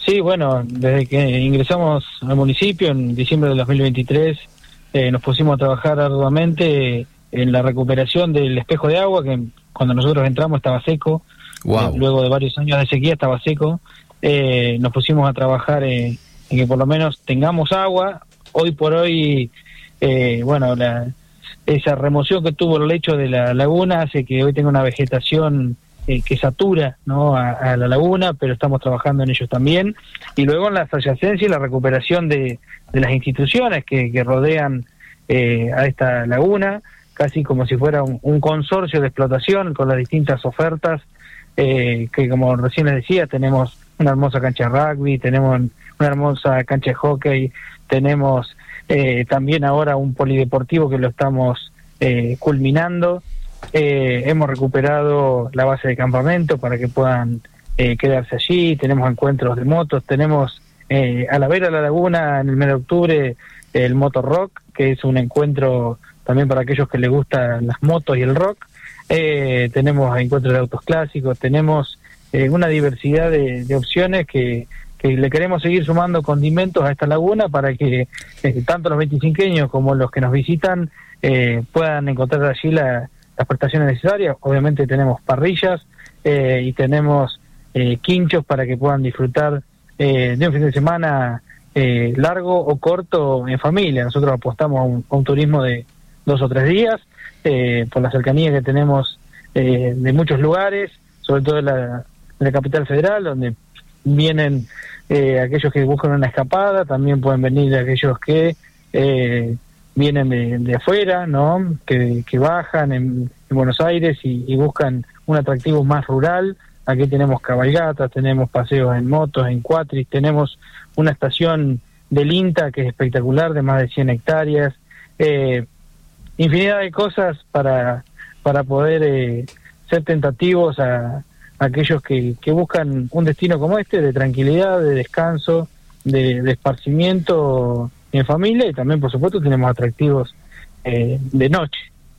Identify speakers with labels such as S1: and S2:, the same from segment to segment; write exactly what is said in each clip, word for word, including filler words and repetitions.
S1: Sí, bueno, desde que ingresamos al municipio en diciembre del dos mil veintitrés, eh, nos pusimos a trabajar arduamente en la recuperación del espejo de agua, que cuando nosotros entramos estaba seco.
S2: Wow.
S1: Eh, luego de varios años de sequía estaba seco. Eh, nos pusimos a trabajar eh, en que por lo menos tengamos agua. Hoy por hoy, eh, bueno, la, esa remoción que tuvo el lecho de la laguna hace que hoy tenga una vegetación eh, que satura, ¿no?, a, a la laguna, pero estamos trabajando en ellos también. Y luego en las adyacencias y la recuperación de, de las instituciones que, que rodean eh, a esta laguna, casi como si fuera un, un consorcio de explotación con las distintas ofertas, eh, que como recién les decía, tenemos una hermosa cancha de rugby, tenemos una hermosa cancha de hockey, tenemos eh, también ahora un polideportivo que lo estamos eh, culminando. Eh, hemos recuperado la base de campamento para que puedan eh, quedarse allí, tenemos encuentros de motos, tenemos eh, a la vera de la laguna en el mes de octubre el Motor Rock, que es un encuentro también para aquellos que les gustan las motos y el rock. Eh, tenemos encuentros de autos clásicos, tenemos eh, una diversidad de, de opciones que, que le queremos seguir sumando condimentos a esta laguna para que eh, tanto los veinticinqueños como los que nos visitan eh, puedan encontrar allí la, las prestaciones necesarias. Obviamente tenemos parrillas eh, y tenemos eh, quinchos para que puedan disfrutar eh, de un fin de semana eh, largo o corto en familia. Nosotros apostamos a un, a un turismo de dos o tres días, eh, por la cercanía que tenemos eh, de muchos lugares, sobre todo de la, de la capital federal, donde vienen eh, aquellos que buscan una escapada, también pueden venir aquellos que eh, vienen de, de afuera, ¿no?, que, que bajan en, en Buenos Aires y, y buscan un atractivo más rural. Aquí tenemos cabalgatas, tenemos paseos en motos, en cuatris, tenemos una estación del INTA que es espectacular, de más de cien hectáreas, eh, infinidad de cosas para para poder eh, ser tentativos a, a aquellos que, que buscan un destino como este, de tranquilidad, de descanso, de, de esparcimiento en familia, y también por supuesto tenemos atractivos eh, de noche.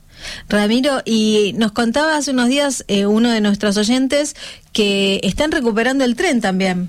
S3: Ramiro, y nos contaba hace unos días eh, uno de nuestros oyentes que están recuperando el tren también.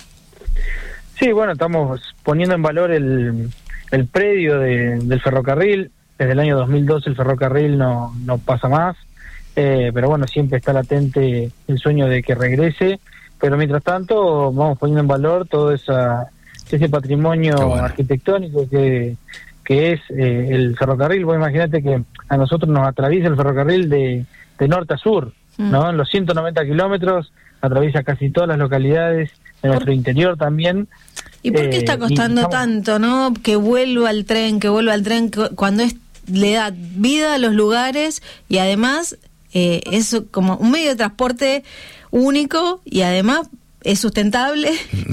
S1: Sí, bueno, estamos poniendo en valor el, el predio de, del ferrocarril. Desde el año dos mil doce el ferrocarril no, no pasa más, eh, pero bueno, siempre está latente el sueño de que regrese, pero mientras tanto vamos poniendo en valor todo esa, ese patrimonio bueno. arquitectónico que, que es eh, el ferrocarril. Vos imaginate que a nosotros nos atraviesa el ferrocarril de, de norte a sur, mm. ¿no? En los ciento noventa kilómetros atraviesa casi todas las localidades de nuestro interior también.
S3: ¿Y por qué está costando eh, estamos... tanto, no? Que vuelva al tren, que vuelva al tren, cuando es le da vida a los lugares y además eh, es como un medio de transporte único y además es sustentable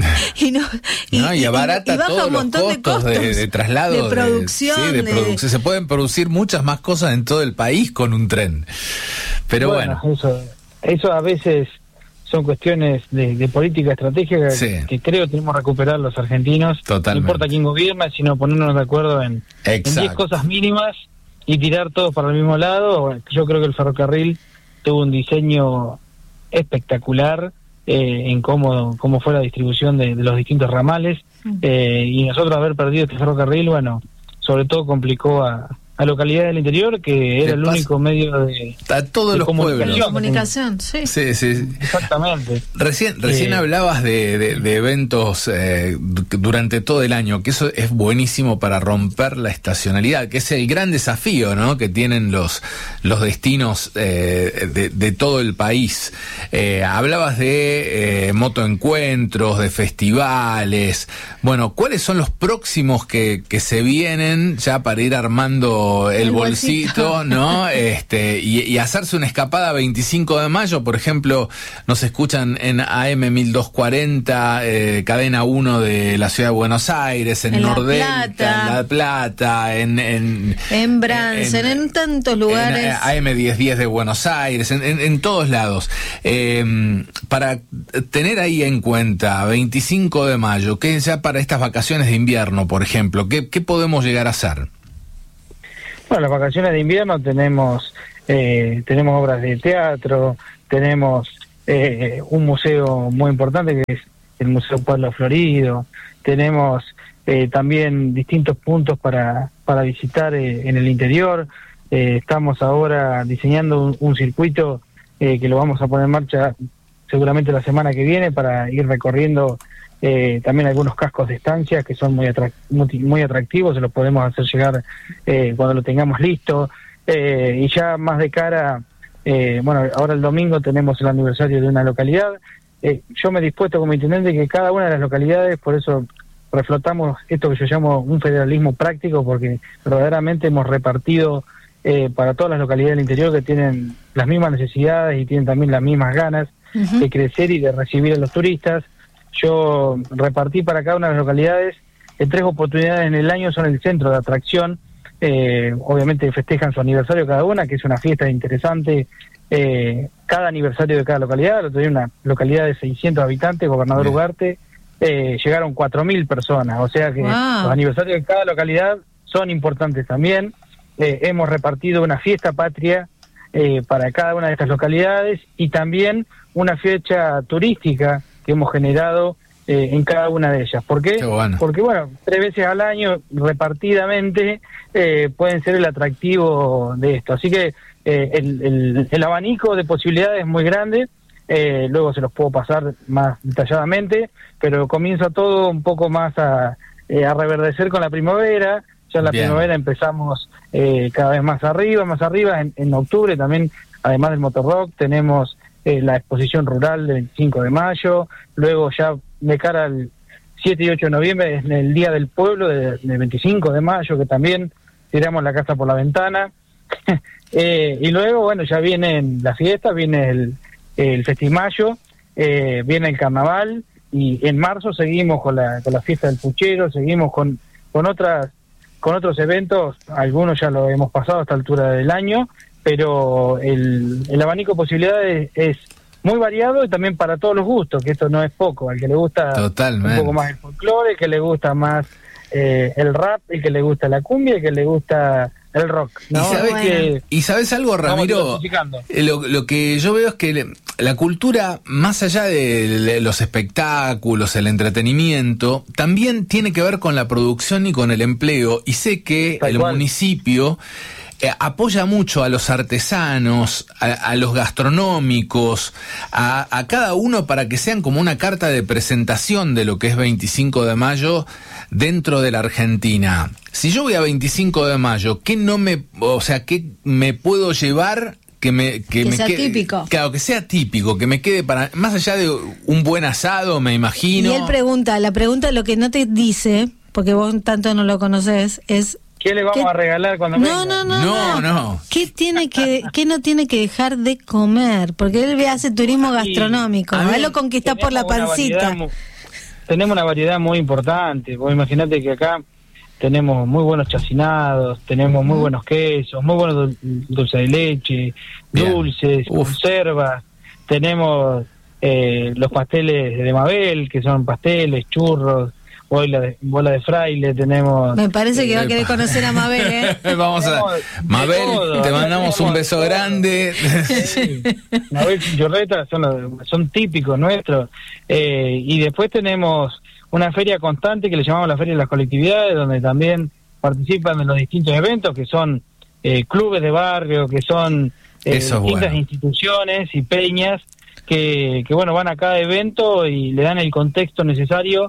S3: y no y,
S2: no, y abarata y, y baja
S3: todos
S2: un montón
S3: los costos
S2: de, costos de, de traslado,
S3: de producción,
S2: de, sí, de
S3: de...
S2: producción. Se pueden producir muchas más cosas en todo el país con un tren, pero bueno,
S1: bueno. eso eso a veces son cuestiones de, de política estratégica sí. que creo que tenemos que recuperar los argentinos.
S2: Totalmente.
S1: No importa quién gobierna, sino ponernos de acuerdo en diez cosas mínimas y tirar todos para el mismo lado. Yo creo que el ferrocarril tuvo un diseño espectacular eh, en cómo, cómo fue la distribución de, de los distintos ramales, mm. eh, y nosotros haber perdido este ferrocarril, bueno, sobre todo complicó a... a localidades del interior, que era el único medio de,
S2: a todos
S1: de
S2: los
S1: comunicación.
S2: pueblos.
S3: Comunicación, sí.
S2: Sí, sí.
S1: Exactamente.
S2: Recién, recién
S1: eh,
S2: hablabas de, de, de eventos eh, durante todo el año, que eso es buenísimo para romper la estacionalidad, que es el gran desafío, ¿no?, que tienen los los destinos eh, de, de todo el país. Eh, hablabas de eh, motoencuentros, de festivales. Bueno, ¿cuáles son los próximos que, que se vienen ya para ir armando el, el bolsito, bolsito, ¿no? Este, y, y hacerse una escapada veinticinco de mayo, por ejemplo, nos escuchan en A M mil doscientos cuarenta, eh, cadena uno de la ciudad de Buenos Aires, en, en Nordelta, en La Plata, en en,
S3: en Bransen, en, en tantos lugares.
S2: En A M diez diez de Buenos Aires, en, en, en todos lados. Eh, para tener ahí en cuenta, veinticinco de mayo, que ya para estas vacaciones de invierno, por ejemplo, ¿qué, qué podemos llegar a hacer?
S1: Bueno, las vacaciones de invierno tenemos eh, tenemos obras de teatro, tenemos eh, un museo muy importante que es el Museo Pueblo Florido, tenemos eh, también distintos puntos para, para visitar eh, en el interior. Eh, estamos ahora diseñando un, un circuito eh, que lo vamos a poner en marcha seguramente la semana que viene para ir recorriendo eh, también algunos cascos de estancia que son muy, atrac muy, muy atractivos, se los podemos hacer llegar eh, cuando lo tengamos listo. Eh, y ya más de cara, eh, bueno, ahora el domingo tenemos el aniversario de una localidad. Eh, yo me he dispuesto como intendente que cada una de las localidades, por eso reflotamos esto que yo llamo un federalismo práctico, porque verdaderamente hemos repartido eh, para todas las localidades del interior que tienen las mismas necesidades y tienen también las mismas ganas uh-huh. de crecer y de recibir a los turistas. Yo repartí para cada una de las localidades en tres oportunidades en el año, son el centro de atracción. Eh, obviamente festejan su aniversario cada una, que es una fiesta interesante. Eh, cada aniversario de cada localidad, lo tenía una localidad de seiscientos habitantes, Gobernador Bien. Ugarte, eh, llegaron cuatro mil personas, o sea que wow. los aniversarios de cada localidad son importantes también. Eh, hemos repartido una fiesta patria eh, para cada una de estas localidades y también una fecha turística que hemos generado eh, en cada una de ellas. ¿Por qué? Qué bueno. Porque, bueno, tres veces al año, repartidamente, eh, pueden ser el atractivo de esto. Así que eh, el, el, el abanico de posibilidades es muy grande, eh, luego se los puedo pasar más detalladamente, pero comienza todo un poco más a, eh, a reverdecer con la primavera. Ya en la Bien. primavera empezamos eh, cada vez más arriba, más arriba. En, en octubre también, además del Motorrock, tenemos eh, la exposición rural del veinticinco de mayo, luego ya de cara al siete y ocho de noviembre, es el Día del Pueblo, del de veinticinco de mayo, que también tiramos la casa por la ventana. eh, y luego, bueno, ya vienen las fiestas, viene el, el Festimayo, eh, viene el Carnaval, y en marzo seguimos con la, con la fiesta del Puchero, seguimos con, con otras con otros eventos, algunos ya lo hemos pasado a esta altura del año, pero el, el abanico de posibilidades es muy variado y también para todos los gustos, que esto no es poco, al que le gusta Totalmente. un poco más el folclore, el que le gusta más eh, el rap, el que le gusta la cumbia, el que le gusta el rock, ¿no?
S2: ¿Y sabes, que, ¿y sabes algo, Ramiro? Lo, lo que yo veo es que la cultura, más allá de los espectáculos, el entretenimiento, también tiene que ver con la producción y con el empleo, y sé que Tal el cual. municipio Eh, apoya mucho a los artesanos, a, a los gastronómicos, a, a cada uno para que sean como una carta de presentación de lo que es veinticinco de mayo dentro de la Argentina. Si yo voy a veinticinco de mayo, ¿qué no me, o sea, qué me puedo llevar que me que,
S3: que
S2: me
S3: sea
S2: quede,
S3: típico?
S2: Claro, que sea típico, que me quede para más allá de un buen asado, me imagino.
S3: Y él pregunta, la pregunta lo que no te dice, porque vos tanto no lo conocés, es
S1: ¿qué le vamos ¿Qué? a regalar cuando
S3: no,
S1: venga?
S3: No, no,
S2: no,
S3: no,
S2: no.
S3: ¿Qué tiene que, qué no tiene que dejar de comer? Porque él hace turismo gastronómico, a él lo conquista por la pancita.
S1: Muy, tenemos una variedad muy importante. Vos imaginate que acá tenemos muy buenos chacinados, tenemos muy buenos quesos, muy buenos dulce de leche, Bien. dulces, Uf. conservas, tenemos eh, los pasteles de Mabel, que son pasteles, churros, bola de, bola de fraile, tenemos...
S3: Me parece que eh, va a querer conocer a Mabel, ¿eh?
S2: Vamos a... Mabel, todo, te mandamos tenemos, un beso grande.
S1: Sí, Mabel Churreta son, son típicos nuestros. Eh, y después tenemos una feria constante que le llamamos la Feria de las Colectividades, donde también participan en los distintos eventos, que son eh, clubes de barrio, que son eh, distintas bueno. instituciones y peñas, que, que bueno, van a cada evento y le dan el contexto necesario,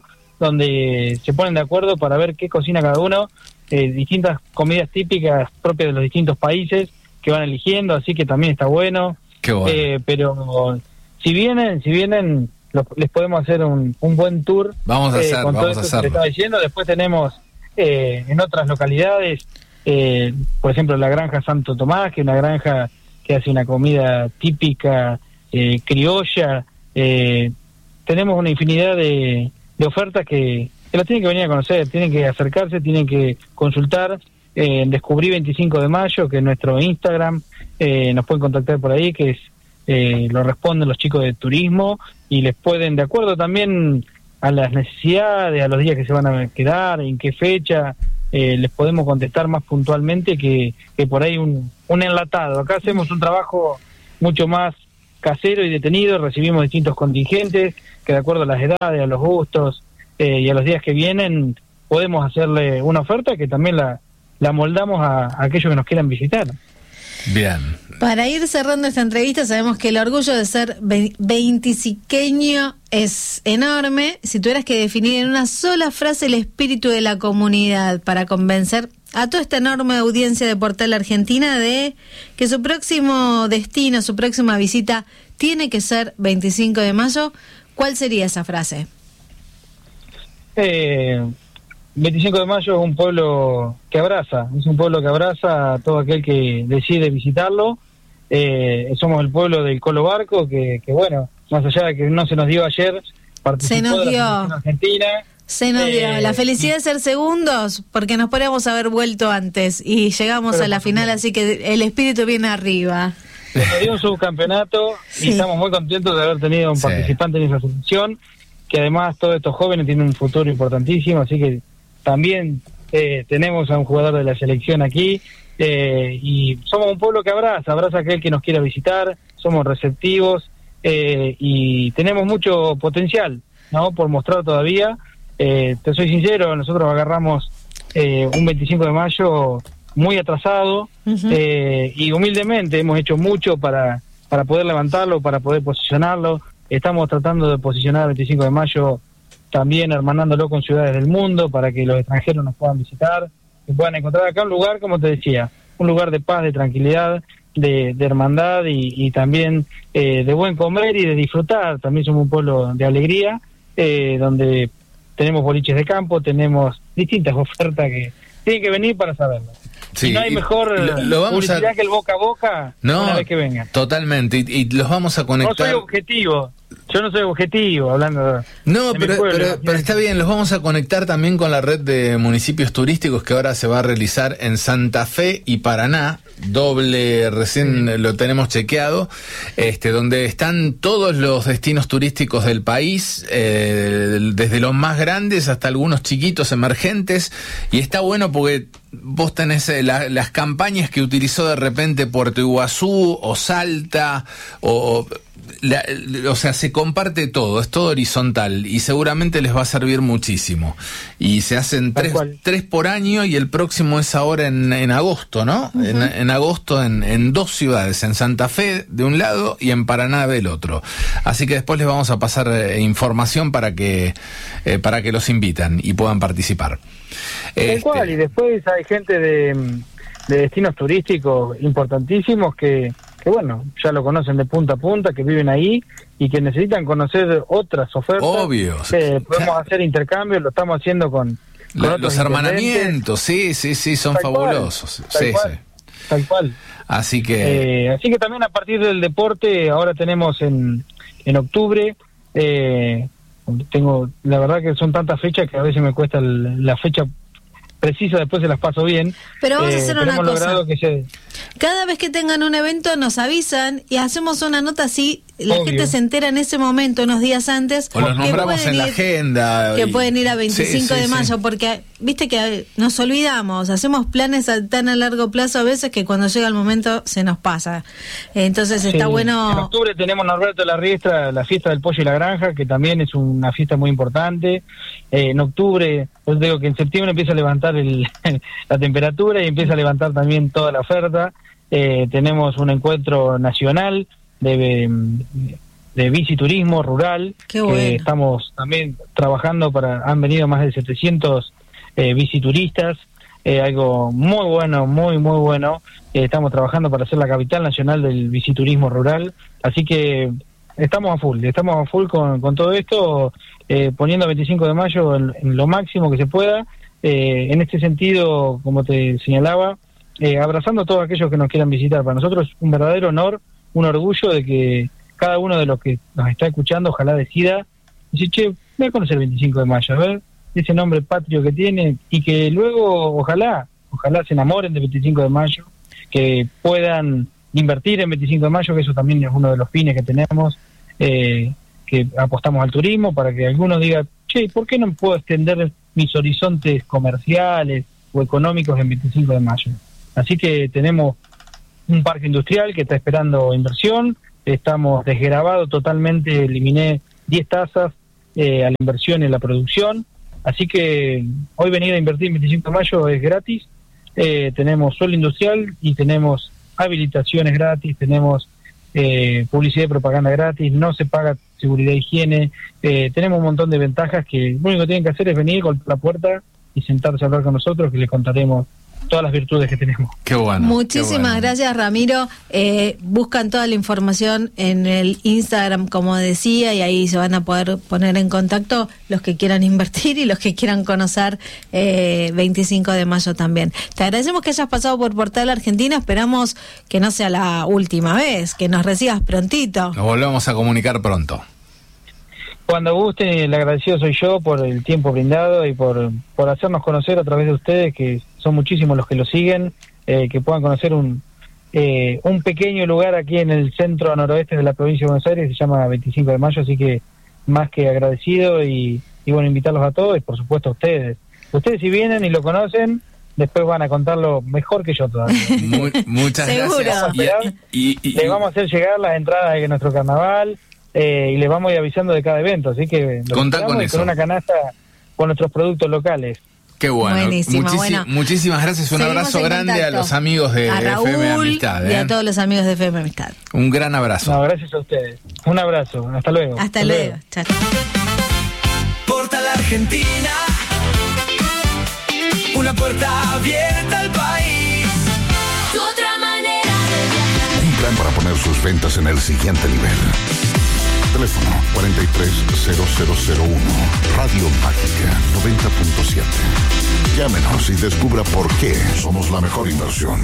S1: donde se ponen de acuerdo para ver qué cocina cada uno, eh, distintas comidas típicas propias de los distintos países que van eligiendo, así que también está bueno.
S2: Qué bueno.
S1: Eh, pero si vienen, si vienen, lo, les podemos hacer un, un buen tour.
S2: Vamos a
S1: eh,
S2: hacer,
S1: con todo
S2: vamos
S1: esto
S2: a hacerlo.
S1: que te estaba diciendo. Después tenemos eh, en otras localidades, eh, por ejemplo, la granja Santo Tomás, que es una granja que hace una comida típica eh, criolla. Eh, tenemos una infinidad de de ofertas que, que las tienen que venir a conocer, tienen que acercarse, tienen que consultar eh, en Descubrí veinticinco de mayo, que es nuestro Instagram, eh, nos pueden contactar por ahí, que es eh, lo responden los chicos de turismo, y les pueden, de acuerdo también a las necesidades, a los días que se van a quedar, en qué fecha, eh, les podemos contestar más puntualmente que, que por ahí un, un enlatado. Acá hacemos un trabajo mucho más casero y detenido, recibimos distintos contingentes que de acuerdo a las edades, a los gustos eh, y a los días que vienen, podemos hacerle una oferta que también la, la moldamos a, a aquellos que nos quieran visitar.
S2: Bien.
S3: Para ir cerrando esta entrevista, sabemos que el orgullo de ser veintisiqueño es enorme. Si tuvieras que definir en una sola frase el espíritu de la comunidad para convencer a toda esta enorme audiencia de Portal Argentina de que su próximo destino, su próxima visita tiene que ser veinticinco de mayo, ¿cuál sería esa frase?
S1: Eh... veinticinco de mayo es un pueblo que abraza, es un pueblo que abraza a todo aquel que decide visitarlo. Eh, somos el pueblo del Colo Barco, que, que bueno, más allá de que no se nos dio ayer, participó
S3: se nos
S1: de
S3: dio.
S1: la Argentina.
S3: Se nos
S1: eh,
S3: dio. La felicidad de ser segundos, porque nos podríamos haber vuelto antes y llegamos
S1: pero,
S3: a la final, así que el espíritu viene arriba.
S1: Se nos dio un subcampeonato
S3: Sí.
S1: y estamos muy contentos de haber tenido un
S2: Sí.
S1: participante en esa selección, que además todos estos jóvenes tienen un futuro importantísimo, así que también eh, tenemos a un jugador de la selección aquí eh, y somos un pueblo que abraza, abraza a aquel que nos quiera visitar, somos receptivos eh, y tenemos mucho potencial, ¿no?, por mostrar todavía. Eh, te soy sincero, nosotros agarramos eh, un veinticinco de mayo muy atrasado. Uh-huh. eh, y humildemente hemos hecho mucho para, para poder levantarlo, para poder posicionarlo. Estamos tratando de posicionar el veinticinco de mayo también hermanándolo con ciudades del mundo para que los extranjeros nos puedan visitar, que puedan encontrar acá un lugar, como te decía, un lugar de paz, de tranquilidad, de, de hermandad y, y también eh, de buen comer y de disfrutar. También somos un pueblo de alegría, eh, donde tenemos boliches de campo, tenemos distintas ofertas que tienen que venir para saberlo. Sí, y no hay mejor lo, lo vamos publicidad a... que el boca a boca
S2: no,
S1: una vez que vengan.
S2: Totalmente, y, y los vamos a conectar.
S1: No soy objetivo. Yo no soy objetivo hablando
S2: no,
S1: de
S2: pero,
S1: mi pueblo,
S2: pero, pero está bien, los vamos a conectar también con la red de municipios turísticos que ahora se va a realizar en Santa Fe y Paraná, doble, recién sí. lo tenemos chequeado, este, donde están todos los destinos turísticos del país, eh, desde los más grandes hasta algunos chiquitos emergentes, y está bueno porque vos tenés la, las campañas que utilizó de repente Puerto Iguazú o Salta o... La, o sea, se comparte todo, es todo horizontal y seguramente les va a servir muchísimo. Y se hacen tres, tres por año y el próximo es ahora en, en agosto, ¿no? Uh-huh. En, en agosto en, en dos ciudades, en Santa Fe de un lado y en Paraná del otro. Así que después les vamos a pasar eh, información para que eh, para que los invitan y puedan participar.
S1: Tal este... cual, y después hay gente de, de destinos turísticos importantísimos que que bueno, ya lo conocen de punta a punta, que viven ahí y que necesitan conocer otras ofertas.
S2: Obvio.
S1: Eh, podemos claro. hacer intercambios, lo estamos haciendo con, con
S2: La, los hermanamientos, sí, sí, sí, son tal fabulosos.
S1: Cual, tal,
S2: sí,
S1: cual,
S2: sí.
S1: tal cual.
S2: Así que...
S1: Eh, así que también a partir del deporte, ahora tenemos en, en octubre, eh, tengo, la verdad que son tantas fechas que a veces me cuesta el, la fecha precisa, después se las paso bien.
S3: Pero vamos eh, a hacer una cosa.
S1: Que se...
S3: Cada vez que tengan un evento nos avisan y hacemos una nota así, la Obvio. gente se entera en ese momento, unos días antes.
S2: O los nombramos en ir, la agenda.
S3: Que y... pueden ir a veinticinco
S2: sí, sí,
S3: de mayo,
S2: sí.
S3: porque viste que nos olvidamos, hacemos planes a, tan a largo plazo a veces que cuando llega el momento se nos pasa. Entonces está
S1: sí.
S3: bueno...
S1: En octubre tenemos Norberto La Riestra, la fiesta del pollo y la granja, que también es una fiesta muy importante. Eh, en octubre, yo digo que en septiembre empieza a levantar el, la temperatura y empieza a levantar también toda la oferta. Eh, tenemos un encuentro nacional de, de biciturismo rural.
S3: Qué bueno.
S1: Que estamos también trabajando para, han venido más de setecientos eh, bicituristas, eh, algo muy bueno, muy muy bueno. Eh, estamos trabajando para hacer la capital nacional del biciturismo rural, así que estamos a full, estamos a full con, con todo esto, eh, poniendo veinticinco de mayo en, en lo máximo que se pueda. Eh, en este sentido, como te señalaba, Eh, abrazando a todos aquellos que nos quieran visitar. Para nosotros es un verdadero honor, un orgullo de que cada uno de los que nos está escuchando ojalá decida, dice, che, voy a conocer el veinticinco de mayo, a ver ese nombre patrio que tiene, y que luego ojalá, ojalá se enamoren del veinticinco de mayo, que puedan invertir en veinticinco de mayo, que eso también es uno de los fines que tenemos, eh, que apostamos al turismo, para que alguno diga, che, ¿por qué no puedo extender mis horizontes comerciales o económicos en veinticinco de mayo? Así que tenemos un parque industrial que está esperando inversión, estamos desgravados totalmente, eliminé diez tasas eh, a la inversión y la producción. Así que hoy venir a invertir en veinticinco de mayo es gratis. Eh, tenemos suelo industrial y tenemos habilitaciones gratis, tenemos eh, publicidad y propaganda gratis, no se paga seguridad e higiene, eh, tenemos un montón de ventajas que lo único que tienen que hacer es venir, golpear la puerta y sentarse a hablar con nosotros, que les contaremos todas las virtudes que tenemos.
S2: Qué bueno.
S3: Muchísimas
S2: qué bueno.
S3: gracias, Ramiro. Eh, buscan toda la información en el Instagram, como decía, y ahí se van a poder poner en contacto los que quieran invertir y los que quieran conocer eh, veinticinco de mayo también. Te agradecemos que hayas pasado por Portal Argentina. Esperamos que no sea la última vez, que nos recibas prontito.
S2: Nos volvemos a comunicar pronto.
S1: Cuando gusten, el agradecido soy yo por el tiempo brindado y por, por hacernos conocer a través de ustedes, que son muchísimos los que lo siguen, eh, que puedan conocer un eh, un pequeño lugar aquí en el centro noroeste de la provincia de Buenos Aires, se llama veinticinco de mayo, así que más que agradecido y, y bueno, invitarlos a todos y por supuesto a ustedes. Ustedes si vienen y lo conocen, después van a contarlo mejor que yo todavía.
S2: Muy, muchas
S3: Seguro.
S2: gracias. Y, y, y,
S1: Les vamos a hacer llegar las entradas de nuestro carnaval, Eh, y les vamos a ir avisando de cada evento, así que
S2: contá con eso.
S1: Con una canasta con nuestros productos locales.
S2: Qué bueno.
S3: Buenísimo,
S2: Muchísi-
S3: bueno.
S2: Muchísimas gracias. Un
S3: Seguimos
S2: abrazo
S3: en
S2: grande
S3: contacto.
S2: a los amigos de
S3: a Raúl
S2: F M Amistad.
S3: y
S2: ¿eh?
S3: a todos los amigos de F M Amistad.
S2: Un gran abrazo.
S1: No, gracias a ustedes. Un abrazo. Hasta luego.
S3: Hasta luego. Chao.
S4: Portal Argentina, una puerta abierta al país.
S5: Tu otra manera de viajar.
S6: Un plan para poner sus ventas en el siguiente nivel. Teléfono cuatro tres cero cero cero uno. Radio Mágica noventa punto siete. Llámenos y descubra por qué somos la mejor inversión.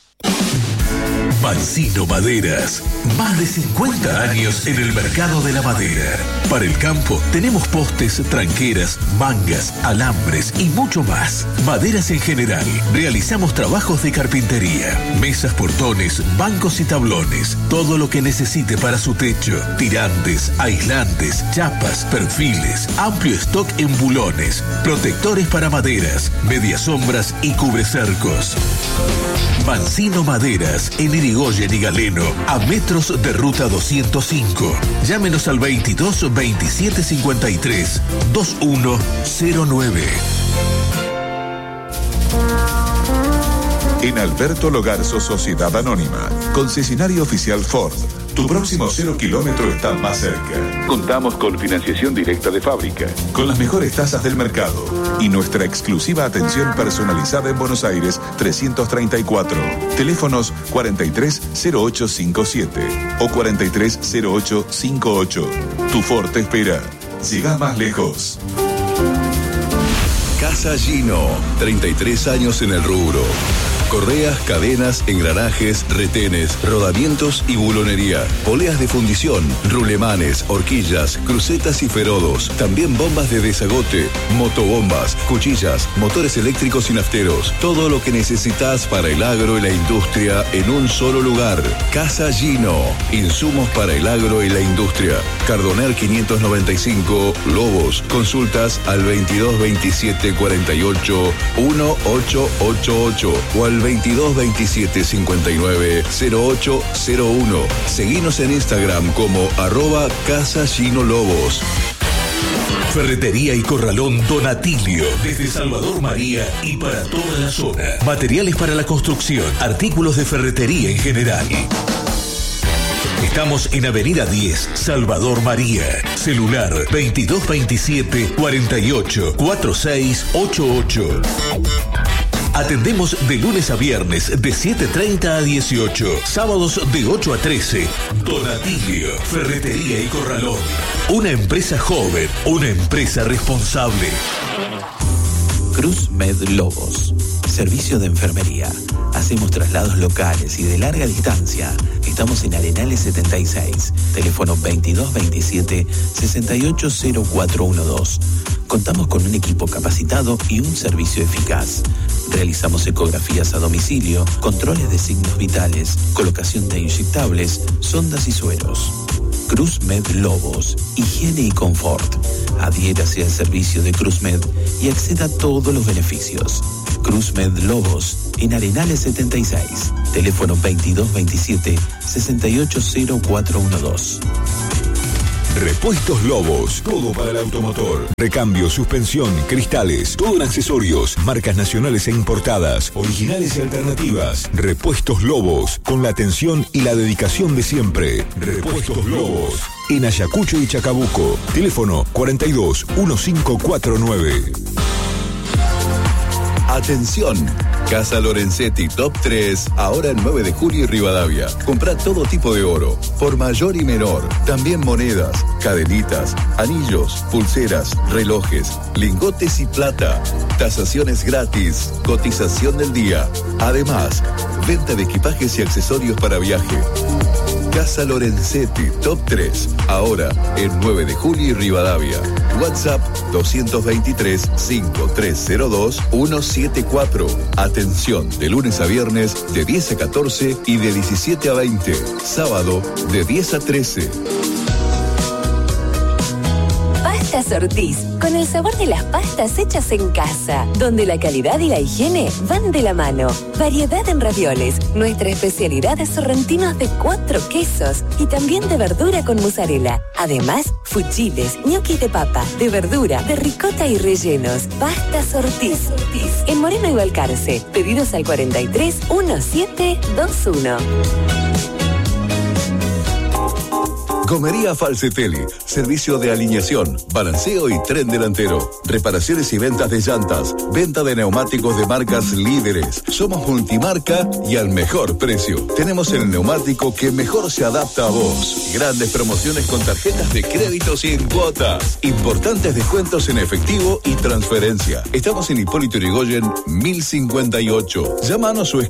S7: Mancino Maderas, más de cincuenta años en el mercado de la madera. Para el campo tenemos postes, tranqueras, mangas, alambres y mucho más. Maderas en general. Realizamos trabajos de carpintería, mesas, portones, bancos y tablones. Todo lo que necesite para su techo. Tirantes, aislantes, chapas, perfiles, amplio stock en bulones, protectores para maderas, medias sombras y cubrecercos. Mancino Maderas, en Irigoyen y Galeno, a metros de ruta doscientos cinco. Llámenos al veintidós veintisiete cincuenta y tres veintiuno cero nueve.
S8: En Alberto Logarzo Sociedad Anónima, concesionario oficial Ford. Tu próximo cero kilómetro está más cerca. Contamos con financiación directa de fábrica, con las mejores tasas del mercado y nuestra exclusiva atención personalizada en Buenos Aires trescientos treinta y cuatro. Teléfonos cuarenta y tres cero ocho cincuenta y siete o cuarenta y tres cero ocho cincuenta y ocho. Tu Ford te espera. Llega más lejos.
S9: Casa Gino, treinta y tres años en el rubro. Correas, cadenas, engranajes, retenes, rodamientos y bulonería. Poleas de fundición, rulemanes, horquillas, crucetas y ferodos. También bombas de desagote, motobombas, cuchillas, motores eléctricos y nafteros. Todo lo que necesitas para el agro y la industria en un solo lugar. Casa Gino. Insumos para el agro y la industria. Cardoner quinientos noventa y cinco, Lobos. Consultas al veintidós veintisiete cuarenta y ocho dieciocho ochenta y ocho o al veintidós veintisiete cincuenta y nueve cero ocho cero uno. Seguinos en Instagram como arroba Casa Gino Lobos.
S7: Ferretería y Corralón Donatilio, desde Salvador María y para toda la zona. Materiales para la construcción, artículos de ferretería en general. Estamos en Avenida diez, Salvador María. Celular veintidós veintisiete cuarenta y ocho cuarenta y seis ochenta y ocho. Atendemos de lunes a viernes de siete treinta a dieciocho, sábados de ocho a trece. Donatilio, Ferretería y Corralón. Una empresa joven, una empresa responsable.
S10: Cruz Med Lobos. Servicio de enfermería. Hacemos traslados locales y de larga distancia. Estamos en Arenales setenta y seis. Teléfono veintidós veintisiete sesenta y ocho cero cuatro doce. Contamos con un equipo capacitado y un servicio eficaz. Realizamos ecografías a domicilio, controles de signos vitales, colocación de inyectables, sondas y sueros. Cruz Med Lobos, higiene y confort. Adhiérase al servicio de Cruz Med y acceda a todos los beneficios. Cruz Med Lobos, en Arenales setenta y seis. Teléfono veintidós veintisiete sesenta y ocho cero cuatro doce.
S11: Repuestos Lobos, todo para el automotor. Recambio, suspensión, cristales, todo en accesorios, marcas nacionales e importadas, originales y alternativas. Repuestos Lobos, con la atención y la dedicación de siempre. Repuestos Lobos, en Ayacucho y Chacabuco. Teléfono cuarenta y dos, quince cuarenta y nueve.
S9: Atención, Casa Lorenzetti Top tres, ahora el nueve de julio y Rivadavia. Comprá todo tipo de oro, por mayor y menor. También monedas, cadenitas, anillos, pulseras, relojes, lingotes y plata. Tasaciones gratis, cotización del día. Además, venta de equipajes y accesorios para viaje. Casa Lorenzetti Top tres, ahora el nueve de julio y Rivadavia. WhatsApp dos dos tres, cinco tres cero dos, uno siete cuatro. Atención, de lunes a viernes de diez a catorce y de diecisiete a veinte. Sábado de diez a trece.
S12: Pastas Ortiz, con el sabor de las pastas hechas en casa, donde la calidad y la higiene van de la mano. Variedad en ravioles, nuestra especialidad es sorrentinos de cuatro quesos y también de verdura con mozzarella. Además, fuchiles, ñoquis de papa, de verdura, de ricota y rellenos. Pastas Ortiz, en Moreno y Balcarce. Pedidos al cuarenta y tres, diecisiete veintiuno.
S9: Gomería Falcetelli, servicio de alineación, balanceo y tren delantero, reparaciones y ventas de llantas, venta de neumáticos de marcas líderes. Somos multimarca y al mejor precio. Tenemos el neumático que mejor se adapta a vos. Grandes promociones con tarjetas de crédito sin cuotas. Importantes descuentos en efectivo y transferencia. Estamos en Hipólito Yrigoyen mil cincuenta y ocho. Llámanos o